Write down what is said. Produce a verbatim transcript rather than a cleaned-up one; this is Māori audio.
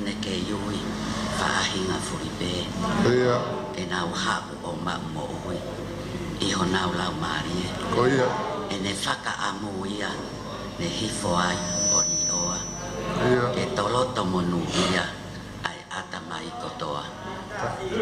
ne ke yui whaahinga furipe. Ia. E nau hapu o ma mo ui. I ho nau lau marie. Ko ia. E ne whaka amu ia. Ne hifo ai o ni oa. Ia. E toloto monu ia. Ai ata mai kotoa.